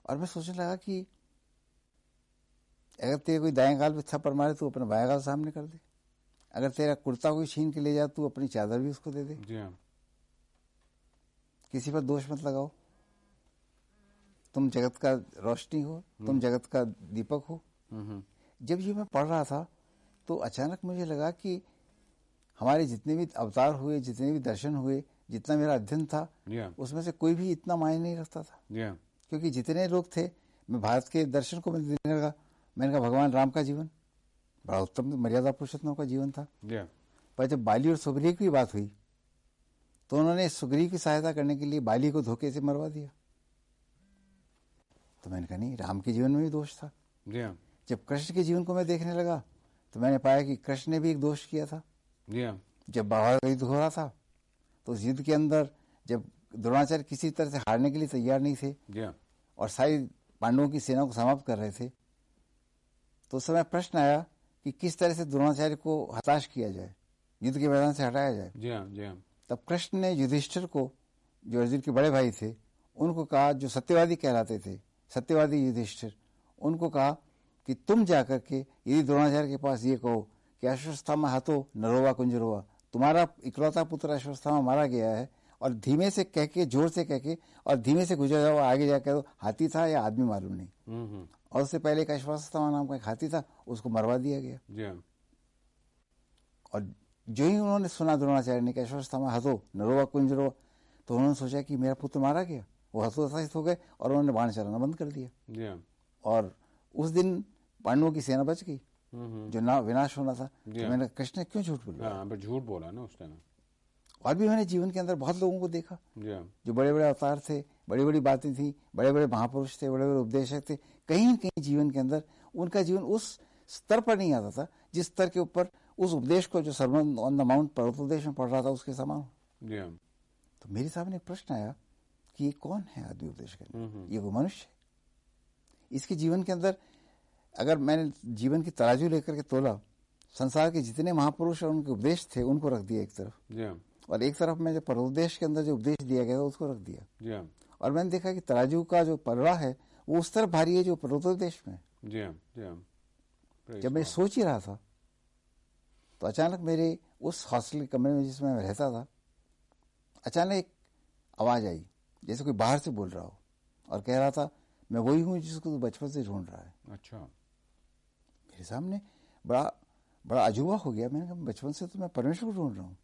और मैं सोचने लगा कि अगर तेरे कोई दाएं गाल पे थप्पड़ मारे तो अपना बाएं गाल सामने कर दे, अगर तेरा कुर्ता कोई छीन के ले जा तू अपनी चादर भी उसको दे दे। किसी पर दोष मत लगाओ। तुम जगत का रोशनी हो, तुम जगत का दीपक हो। जब ये मैं पढ़ रहा था तो अचानक मुझे लगा कि हमारे जितने भी अवतार हुए, जितने भी दर्शन हुए, जितना मेरा अध्ययन था, उसमें से कोई भी इतना मायने नहीं रखता था। क्योंकि जितने लोग थे, मैं भारत के दर्शन को देने लगा। मैंने कहा भगवान राम का जीवन बड़ा उत्तम मर्यादा पुरुषोत्तम का जीवन था। पर जब बाली और सुग्रीव की बात हुई तो उन्होंने सुग्रीव की सहायता करने के लिए बाली को धोखे से मरवा दिया। तो मैंने कहा नहीं, राम के जीवन में भी दोष था। जब कृष्ण के जीवन को मैं देखने लगा तो मैंने पाया कि कृष्ण ने भी एक दोष किया था। जब महाभारत का युद्ध हो रहा था तो उस युद्ध के अंदर जब द्रोणाचार्य किसी तरह से हारने के लिए तैयार नहीं थे और सारी पांडवों की सेना को समाप्त कर रहे थे, तो उस समय प्रश्न आया कि किस तरह से द्रोणाचार्य को हताश किया जाए, युद्ध के मैदान से हटाया जाए। तब कृष्ण ने युधिष्ठिर को, जो अर्जुन के बड़े भाई थे, उनको कहा, जो सत्यवादी कहलाते थे, सत्यवादी युधिष्ठिर, उनको कहा कि तुम जाकर के यदि द्रोणाचार्य के पास ये कहो कि अश्वत्थामा हतो नरोवा कुंजरोवा, तुम्हारा इकलौता पुत्र अश्वत्थामा मारा गया है, और धीमे से कह के, जोर से कह के और धीमे से गुजर जाओ, आगे जाकर दो हाथी था या आदमी मालूम नहीं। और उससे पहले एक अश्वत्थामा नाम का एक हाथी था, उसको मरवा दिया गया। और जो ही उन्होंने सुना द्रोणाचार्य ने कि अश्वत्थामा हतो नरोवा कुंजरोवा, तो उन्होंने सोचा कि मेरा पुत्र मारा गया। वो हतोत्साहित हो गए और उन्होंने बाण चलाना बंद कर दिया। और उस दिन पांडवों की सेना बच गई, जो ना विनाश होना था। तो मैंने कृष्ण ने क्यों झूठ बोला? झूठ बोला ना उस टाइम। और भी मैंने जीवन के अंदर बहुत लोगों को देखा जो बड़े बड़े अवतार थे, बड़ी बड़ी बातें थी, बड़े बड़े महापुरुष थे, बड़े बड़े उपदेशक थे, कहीं न कहीं जीवन के अंदर उनका जीवन उस स्तर पर नहीं आता था जिस स्तर के ऊपर उस उपदेश को, जो सर्मन ऑन द माउंट पर्वतोपदेश में पढ़ रहा था, उसके समान। तो मेरे सामने प्रश्न आया कि ये कौन है आदमी उपदेश करने? ये वो मनुष्य है। इसके जीवन के अंदर अगर मैंने जीवन की तराजू लेकर के तोला, संसार के जितने महापुरुष और उनके उपदेश थे उनको रख दिया एक तरफ, और एक तरफ में जो पर्वोपदेश के अंदर जो उपदेश दिया गया था उसको रख दिया। और मैंने देखा कि तराजू का जो पलड़ा है वो उस तरफ भारी है जो पर्वतोपदेश में। जब मैं सोच ही रहा था तो अचानक मेरे उस हॉस्टल के कमरे में जिसमें मैं रहता था, अचानक एक आवाज आई, जैसे कोई बाहर से बोल रहा हो और कह रहा था, मैं वही हूं जिसको तू बचपन से ढूंढ रहा है। अच्छा। मेरे सामने बड़ा अजूबा हो गया। मैंने कहा बचपन से तो मैं परमेश्वर को ढूंढ रहा हूं।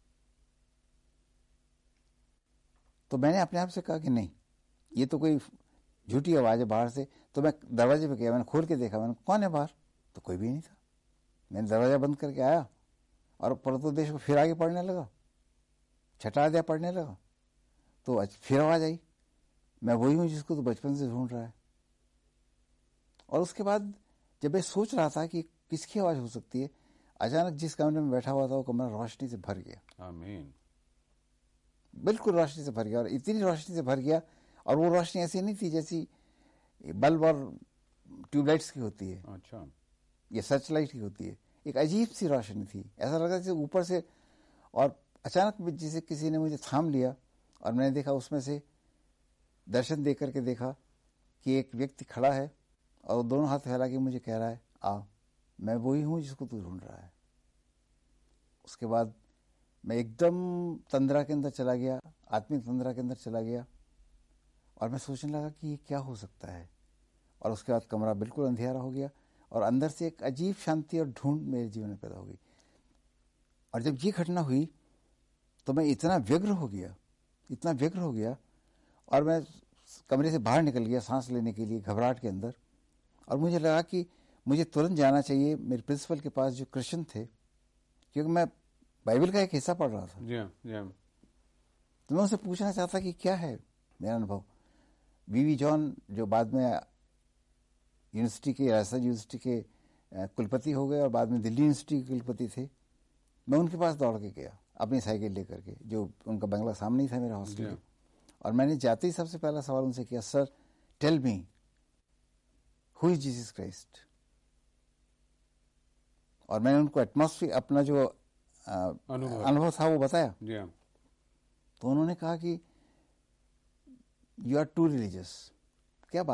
तो मैंने अपने आप से कहा कि नहीं, ये तो कोई झूठी आवाज है बाहर से। तो मैं दरवाजे पे गया, मैंने खोल के देखा, मैंने कौन है बाहर? तो कोई भी नहीं था। मैंने दरवाजा बंद करके आया और पर्वतोपदेश को फिर आगे पढ़ने लगा, छठा अध्याय पढ़ने लगा। तो फिर आवाज आई, मैं वही हूं जिसको तो बचपन से ढूंढ रहा है। और उसके बाद जब मैं सोच रहा था कि किसकी आवाज हो सकती है, अचानक जिस कमरे में बैठा हुआ था वो कमरा रोशनी से भर गया। आमीन। बिल्कुल रोशनी से भर गया, और इतनी रोशनी से भर गया, और वो रोशनी ऐसी नहीं थी जैसी बल्ब और ट्यूबलाइट्स की होती है। अच्छा। ये सर्च लाइट की होती है। एक अजीब सी रोशनी थी, ऐसा लगा जैसे ऊपर से, और अचानक जैसे किसी ने मुझे थाम लिया, और मैंने देखा उसमें से दर्शन दे करके देखा कि एक व्यक्ति खड़ा है और दोनों हाथ फैला के मुझे कह रहा है, आ, मैं वही हूं जिसको तू ढूंढ रहा है। उसके बाद मैं एकदम तंद्रा के अंदर चला गया, आत्मिक तंद्रा के अंदर चला गया, और मैं सोचने लगा कि ये क्या हो सकता है। और उसके बाद कमरा बिल्कुल अंधेरा हो गया, और अंदर से एक अजीब शांति और ढूंढ मेरे जीवन में पैदा हो गई। और जब ये घटना हुई तो मैं इतना व्यग्र हो गया, और मैं कमरे से बाहर निकल गया सांस लेने के लिए घबराहट के अंदर। और मुझे लगा कि मुझे तुरंत जाना चाहिए मेरे प्रिंसिपल के पास, जो क्रिश्चियन थे, क्योंकि मैं बाइबल का एक हिस्सा पढ़ रहा था। तो मैं उनसे पूछना चाहता कि क्या है मेरा अनुभव। वीवी जॉन, जो बाद में यूनिवर्सिटी के, राजस्थान यूनिवर्सिटी के कुलपति हो गए और बाद में दिल्ली यूनिवर्सिटी के कुलपति थे, मैं उनके पास दौड़ के गया अपनी साइकिल लेकर के, जो उनका बंगला सामने ही था मेरा हॉस्टल के। और मैंने जाते ही सबसे पहला सवाल उनसे किया, sir tell me who is Jesus Christ. और मैंने उनको एटमॉस्फेयर, अपना जो अनुभव था वो बताया। तो उन्होंने कहा कि यू आर टू रिलीजियस,